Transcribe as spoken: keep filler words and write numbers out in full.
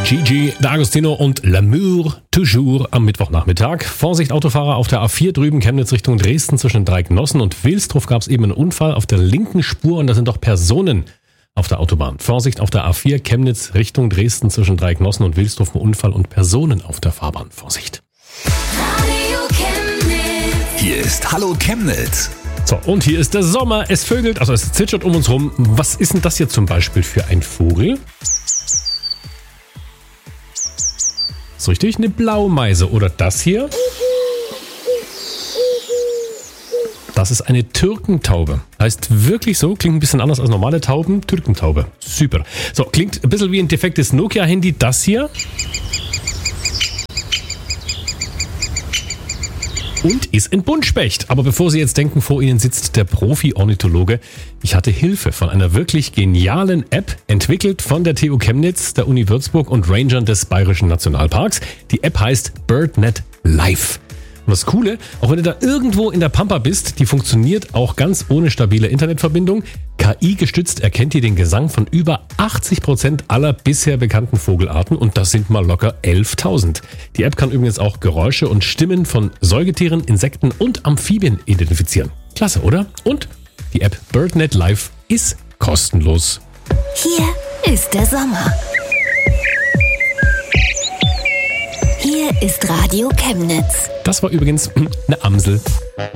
Gigi, D'Agostino und L'amour toujours am Mittwochnachmittag. Vorsicht Autofahrer auf der A vier drüben, Chemnitz Richtung Dresden zwischen Dreignossen und Wilsdruf gab es eben einen Unfall auf der linken Spur und da sind doch Personen auf der Autobahn. Vorsicht auf der A vier Chemnitz Richtung Dresden zwischen Dreignossen und Wilsdruf, ein Unfall und Personen auf der Fahrbahn. Vorsicht. Radio Chemnitz. Hier ist Hallo Chemnitz. So, und hier ist der Sommer. Es vögelt, also es zwitschert um uns rum. Was ist denn das hier zum Beispiel für ein Vogel? Ist richtig, eine Blaumeise. Oder das hier? Das ist eine Türkentaube. Heißt wirklich so, klingt ein bisschen anders als normale Tauben. Türkentaube. Super. So, klingt ein bisschen wie ein defektes Nokia-Handy. Das hier? Und ist ein Buntspecht. Aber bevor Sie jetzt denken, vor Ihnen sitzt der Profi-Ornithologe. Ich hatte Hilfe von einer wirklich genialen App, entwickelt von der T U Chemnitz, der Uni Würzburg und Rangern des Bayerischen Nationalparks. Die App heißt BirdNet Live. Und das Coole, auch wenn du da irgendwo in der Pampa bist, die funktioniert auch ganz ohne stabile Internetverbindung. K I-gestützt erkennt die den Gesang von über achtzig Prozent aller bisher bekannten Vogelarten und das sind mal locker elftausend. Die App kann übrigens auch Geräusche und Stimmen von Säugetieren, Insekten und Amphibien identifizieren. Klasse, oder? Und die App BirdNet Live ist kostenlos. Hier ist der Sommer. Hier ist Radio Chemnitz. Das war übrigens eine Amsel.